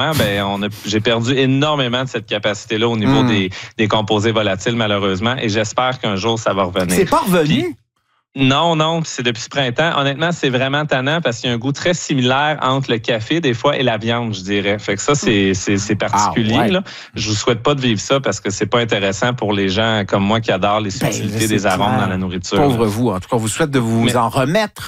moi, j'ai perdu énormément de cette capacité-là au niveau des composés volatiles, malheureusement, et j'espère qu'un jour, ça va revenir. C'est pas revenu? Non, c'est depuis ce printemps. Honnêtement, c'est vraiment tannant parce qu'il y a un goût très similaire entre le café, des fois, et la viande, je dirais. Fait que ça, c'est particulier. Là. Je vous souhaite pas de vivre ça parce que c'est pas intéressant pour les gens comme moi qui adorent les subtilités des arômes dans la nourriture. Pauvre vous. En tout cas, on vous souhaite de vous en remettre.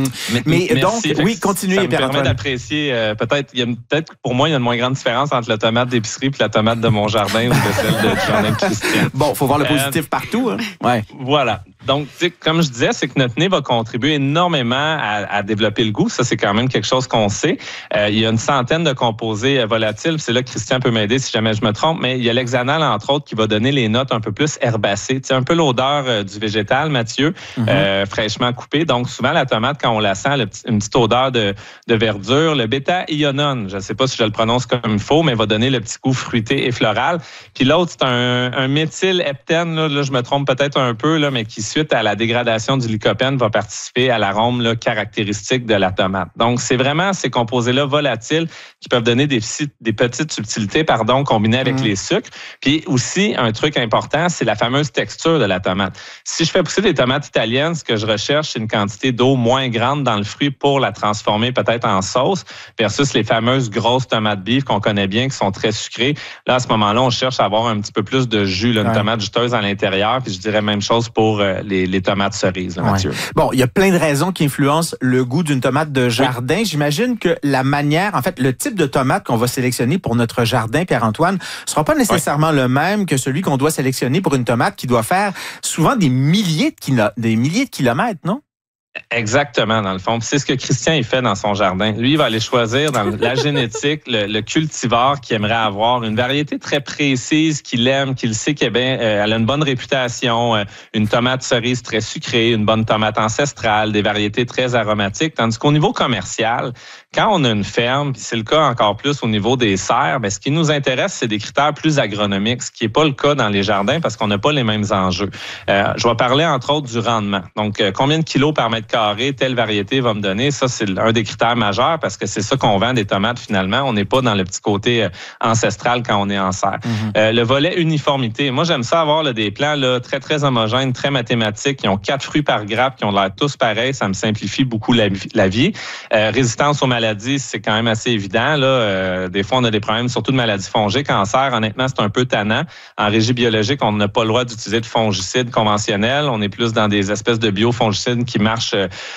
Mais donc, oui, continuez. Ça me permet d'apprécier, peut-être pour moi, il y a une moins grande différence entre la tomate d'épicerie et la tomate de mon jardin ou de celle de Jardin Christian. Bon, faut voir le positif partout. Hein? Ouais. Voilà. Donc, comme je disais, c'est que notre nez va contribuer énormément à développer le goût. Ça, c'est quand même quelque chose qu'on sait. Il y a une centaine de composés volatiles. C'est là que Christian peut m'aider si jamais je me trompe. Mais il y a l'hexanal, entre autres, qui va donner les notes un peu plus herbacées. Tu sais, un peu l'odeur du végétal, Mathieu, fraîchement coupé. Donc, souvent, la tomate, quand on la sent, une petite odeur de verdure. Le bêta-ionone, je ne sais pas si je le prononce comme il faut, mais va donner le petit goût fruité et floral. Puis l'autre, c'est un méthylheptène. Là, je me trompe peut-être un peu, là, mais qui suite à la dégradation du lycopène, va participer à l'arôme caractéristique de la tomate. Donc, c'est vraiment ces composés-là volatiles qui peuvent donner des petites subtilités, combinées avec les sucres. Puis aussi, un truc important, c'est la fameuse texture de la tomate. Si je fais pousser des tomates italiennes, ce que je recherche, c'est une quantité d'eau moins grande dans le fruit pour la transformer peut-être en sauce, versus les fameuses grosses tomates beef qu'on connaît bien, qui sont très sucrées. Là, à ce moment-là, on cherche à avoir un petit peu plus de jus, une tomate juteuse à l'intérieur. Puis je dirais même chose pour les tomates cerises, Mathieu. Bon, il y a plein de raisons qui influencent le goût d'une tomate de jardin. J'imagine que la manière, en fait, le type de tomate qu'on va sélectionner pour notre jardin, Pierre-Antoine, ne sera pas nécessairement le même que celui qu'on doit sélectionner pour une tomate qui doit faire souvent des milliers de kilomètres, non? Exactement, dans le fond. C'est ce que Christian il fait dans son jardin. Lui, il va aller choisir dans la génétique le cultivar qu'il aimerait avoir, une variété très précise qu'il aime, qu'il sait elle a une bonne réputation, une tomate cerise très sucrée, une bonne tomate ancestrale, des variétés très aromatiques. Tandis qu'au niveau commercial, quand on a une ferme, puis c'est le cas encore plus au niveau des serres, ce qui nous intéresse, c'est des critères plus agronomiques, ce qui n'est pas le cas dans les jardins parce qu'on n'a pas les mêmes enjeux. Je vais parler entre autres du rendement. Donc, combien de kilos par mètre carré telle variété va me donner? Ça, c'est un des critères majeurs parce que c'est ça qu'on vend des tomates finalement. On n'est pas dans le petit côté ancestral quand on est en serre. Le volet uniformité. Moi, j'aime ça avoir des plants très, très homogènes, très mathématiques, qui ont 4 fruits par grappe, qui ont l'air tous pareils. Ça me simplifie beaucoup la vie. Résistance aux maladies, c'est quand même assez évident. Des fois, on a des problèmes, surtout de maladies fongiques. En serre, honnêtement, c'est un peu tannant. En régie biologique, on n'a pas le droit d'utiliser de fongicides conventionnels. On est plus dans des espèces de biofongicides qui marchent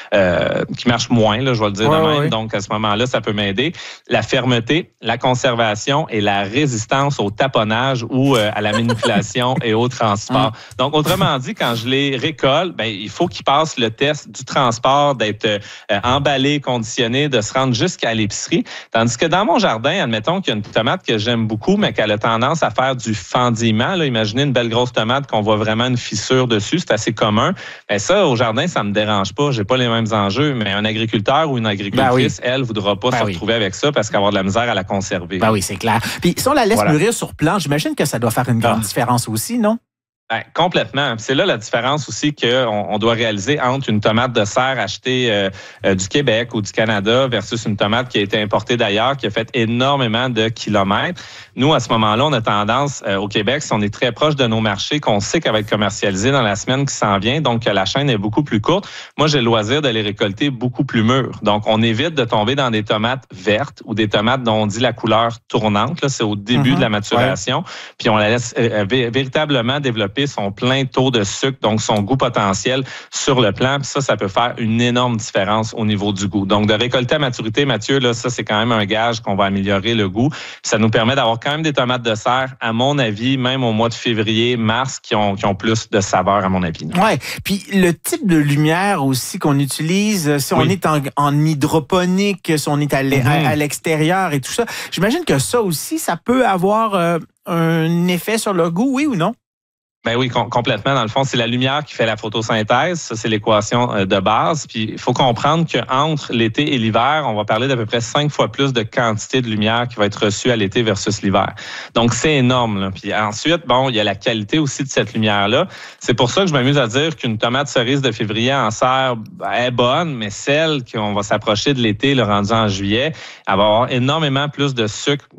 moins, je vais le dire de même. Donc, à ce moment-là, ça peut m'aider. La fermeté, la conservation et la résistance au taponnage ou à la manipulation et au transport. Donc, autrement dit, quand je les récolte, il faut qu'ils passent le test du transport, d'être emballés, conditionnés, de se rendre jusqu'à l'épicerie. Tandis que dans mon jardin, admettons qu'il y a une tomate que j'aime beaucoup, mais qu'elle a tendance à faire du fendillement. Imaginez une belle grosse tomate qu'on voit vraiment une fissure dessus. C'est assez commun. Ça, au jardin, ça me dérange pas. J'ai pas les mêmes enjeux, mais un agriculteur ou une agricultrice, elle, voudra pas se retrouver avec ça parce qu'elle va avoir de la misère à la conserver. Oui, c'est clair. Puis si on la laisse mûrir sur plan, j'imagine que ça doit faire une grande différence aussi, non? Complètement. C'est là la différence aussi qu'on doit réaliser entre une tomate de serre achetée du Québec ou du Canada versus une tomate qui a été importée d'ailleurs, qui a fait énormément de kilomètres. Nous, à ce moment-là, on a tendance au Québec, si on est très proche de nos marchés, qu'on sait qu'elle va être commercialisée dans la semaine qui s'en vient, donc la chaîne est beaucoup plus courte. Moi, j'ai le loisir de les récolter beaucoup plus mûres. Donc, on évite de tomber dans des tomates vertes ou des tomates dont on dit la couleur tournante. Là, c'est au début de la maturation. Puis, on la laisse véritablement développer son plein taux de sucre, donc son goût potentiel sur le plant. Puis ça peut faire une énorme différence au niveau du goût. Donc, de récolter à maturité, Mathieu, là, ça, c'est quand même un gage qu'on va améliorer le goût. Puis ça nous permet d'avoir quand même des tomates de serre, à mon avis, même au mois de février, mars, qui ont plus de saveur, à mon avis. Oui. Puis le type de lumière aussi qu'on utilise, si on est en hydroponique, si on est à l'extérieur et tout ça, j'imagine que ça aussi, ça peut avoir un effet sur le goût, oui ou non? Oui, complètement. Dans le fond, c'est la lumière qui fait la photosynthèse. Ça, c'est l'équation de base. Puis, il faut comprendre qu'entre l'été et l'hiver, on va parler d'à peu près 5 fois plus de quantité de lumière qui va être reçue à l'été versus l'hiver. Donc, c'est énorme, là. Puis ensuite, il y a la qualité aussi de cette lumière-là. C'est pour ça que je m'amuse à dire qu'une tomate cerise de février en serre est bonne, mais celle qu'on va s'approcher de l'été, le rendu en juillet, elle va avoir énormément plus de sucre